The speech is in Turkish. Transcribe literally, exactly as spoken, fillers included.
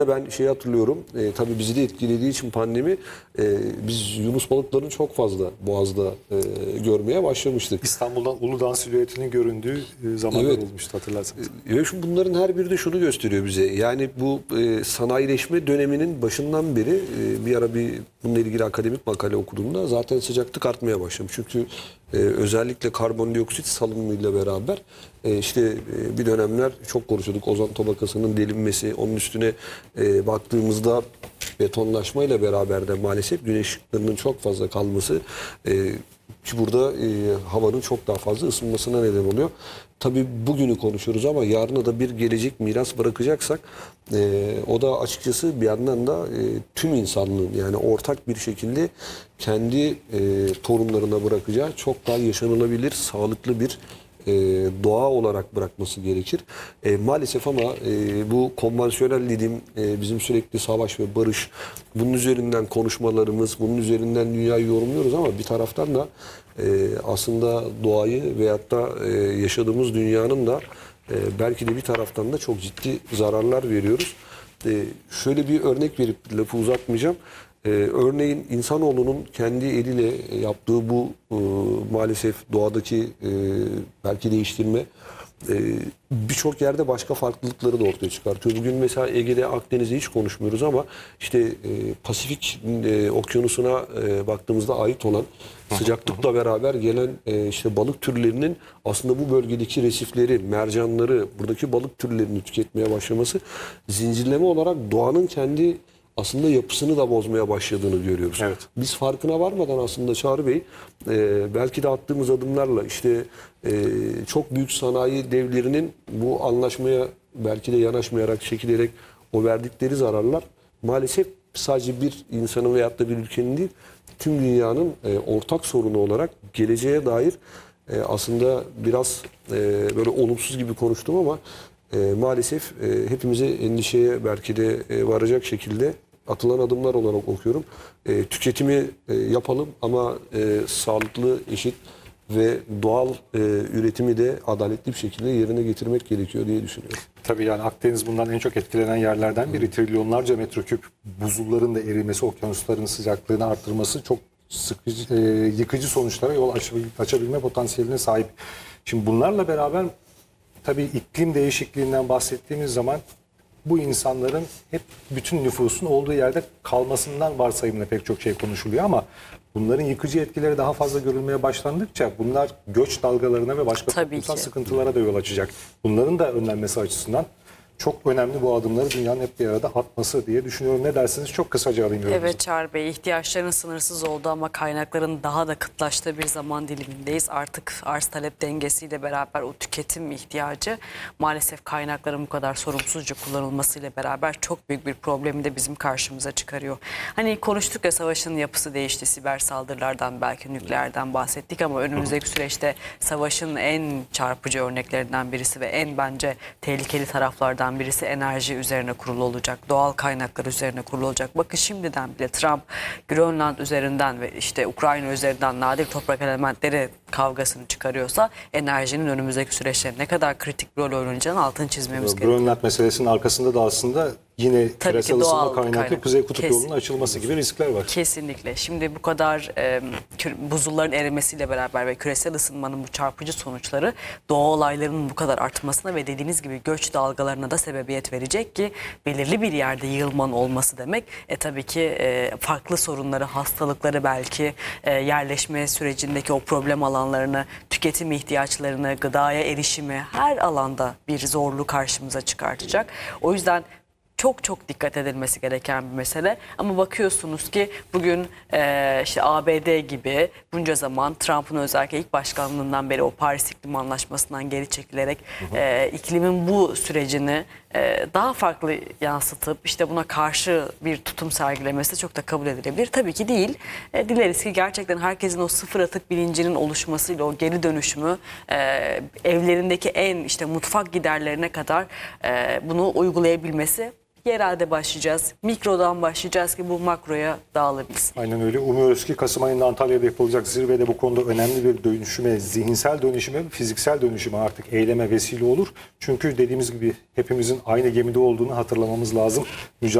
Ben şeyi hatırlıyorum, e, tabii bizi de etkilediği için pandemi, e, biz yunus balıklarını çok fazla Boğaz'da e, görmeye başlamıştık. İstanbul'dan Uludağ silüetinin göründüğü e, zamanlar Evet. olmuştu, hatırlarsanız. E, Ve şu bunların her biri de şunu gösteriyor bize. Yani bu e, sanayileşme döneminin başından beri e, bir ara bir bununla ilgili akademik makale okuduğumda zaten sıcaklık artmaya başlamış. Çünkü e, özellikle karbondioksit salınımıyla beraber e, işte e, bir dönemler çok konuşuyorduk. Ozon tabakasının delinmesi, onun üstüne e, baktığımızda betonlaşmayla beraber de maalesef güneş ışıklarının çok fazla kalması e, ki burada e, havanın çok daha fazla ısınmasına neden oluyor. Tabii bugünü konuşuyoruz ama yarına da bir gelecek miras bırakacaksak e, o da açıkçası bir yandan da e, tüm insanlığın, yani ortak bir şekilde kendi e, torunlarına bırakacağı çok daha yaşanılabilir, sağlıklı bir e, doğa olarak bırakması gerekir. E, maalesef ama e, bu konvansiyonel dediğim e, bizim sürekli savaş ve barış, bunun üzerinden konuşmalarımız, bunun üzerinden dünyayı yorumluyoruz ama bir taraftan da e, aslında doğayı veyahut da e, yaşadığımız dünyanın da e, belki de bir taraftan da çok ciddi zararlar veriyoruz. E, şöyle bir örnek verip lafı uzatmayacağım. Ee, örneğin insanoğlunun kendi eliyle yaptığı bu e, maalesef doğadaki e, belki değiştirme e, birçok yerde başka farklılıkları da ortaya çıkartıyor. Bugün mesela Ege'de, Akdeniz'de hiç konuşmuyoruz ama işte e, Pasifik e, okyanusuna e, baktığımızda ait olan sıcaklıkla beraber gelen e, işte balık türlerinin aslında bu bölgedeki resifleri, mercanları, buradaki balık türlerini tüketmeye başlaması zincirleme olarak doğanın kendi aslında yapısını da bozmaya başladığını görüyoruz. Evet. Biz farkına varmadan aslında Çağrı Bey e, belki de attığımız adımlarla işte e, çok büyük sanayi devlerinin bu anlaşmaya belki de yanaşmayarak, çekilerek o verdikleri zararlar maalesef sadece bir insanın veyahut da bir ülkenin değil, tüm dünyanın e, ortak sorunu olarak geleceğe dair e, aslında biraz e, böyle olumsuz gibi konuştum ama E, maalesef e, hepimize endişeye belki de e, varacak şekilde atılan adımlar olarak okuyorum. E, tüketimi e, yapalım ama e, sağlıklı, eşit ve doğal e, üretimi de adaletli bir şekilde yerine getirmek gerekiyor diye düşünüyorum. Tabii yani Akdeniz bundan en çok etkilenen yerlerden biri. Trilyonlarca metreküp buzulların da erimesi, okyanusların sıcaklığını arttırması çok sıkıcı, e, yıkıcı sonuçlara yol açabil, açabilme potansiyeline sahip. Şimdi bunlarla beraber tabii iklim değişikliğinden bahsettiğimiz zaman bu insanların hep bütün nüfusun olduğu yerde kalmasından varsayımla pek çok şey konuşuluyor ama bunların yıkıcı etkileri daha fazla görülmeye başlandıkça bunlar göç dalgalarına ve başka Tabii toplumsal ki. sıkıntılara da yol açacak. Bunların da önlenmesi açısından çok önemli bu adımları dünyanın hep bir arada atması diye düşünüyorum. Ne dersiniz? Çok kısaca alayım yorumunuzu. Evet Çağrı Bey, ihtiyaçların sınırsız olduğu ama kaynakların daha da kıtlaştığı bir zaman dilimindeyiz. Artık arz talep dengesiyle beraber o tüketim ihtiyacı maalesef kaynakların bu kadar sorumsuzca kullanılmasıyla beraber çok büyük bir problemi de bizim karşımıza çıkarıyor. Hani konuştuk ya, savaşın yapısı değişti, siber saldırılardan, belki nükleerden bahsettik ama önümüzdeki süreçte savaşın en çarpıcı örneklerinden birisi ve en bence tehlikeli taraflardan birisi enerji üzerine kurulu olacak. Doğal kaynaklar üzerine kurulu olacak. Bakın şimdiden bile Trump Grönland üzerinden ve işte Ukrayna üzerinden nadir toprak elementleri kavgasını çıkarıyorsa enerjinin önümüzdeki süreçte ne kadar kritik bir rol oynayacağını altını çizmemiz gerekiyor. Grönland meselesinin arkasında da aslında yine Tabii küresel ki doğal ısınma kaynaklı kaynak. Kuzey Kutup Kesin. yolunun açılması gibi riskler var. Kesinlikle. Şimdi bu kadar e, buzulların erimesiyle beraber ve küresel ısınmanın bu çarpıcı sonuçları doğa olaylarının bu kadar artmasına ve dediğiniz gibi göç dalgalarına da sebebiyet verecek ki belirli bir yerde yığılmanın olması demek e, tabii ki e, farklı sorunları, hastalıkları, belki e, yerleşme sürecindeki o problem alanlarını, tüketim ihtiyaçlarını, gıdaya erişimi her alanda bir zorluğu karşımıza çıkartacak. O yüzden çok çok dikkat edilmesi gereken bir mesele. Ama bakıyorsunuz ki bugün e, işte A B D gibi bunca zaman Trump'ın özellikle ilk başkanlığından beri o Paris İklim Anlaşması'ndan geri çekilerek hı hı. E, iklimin bu sürecini e, daha farklı yansıtıp işte buna karşı bir tutum sergilemesi çok da kabul edilebilir. Tabii ki değil. E, dileriz ki gerçekten herkesin o sıfır atık bilincinin oluşmasıyla o geri dönüşümü e, evlerindeki en işte mutfak giderlerine kadar e, bunu uygulayabilmesi yerelde başlayacağız. Mikrodan başlayacağız ki bu makroya dağılabilsin. Aynen öyle. Umuyoruz ki Kasım ayında Antalya'da yapılacak zirvede bu konuda önemli bir dönüşüme, zihinsel dönüşüme, fiziksel dönüşüme, artık eyleme vesile olur. Çünkü dediğimiz gibi hepimizin aynı gemide olduğunu hatırlamamız lazım. Mücadele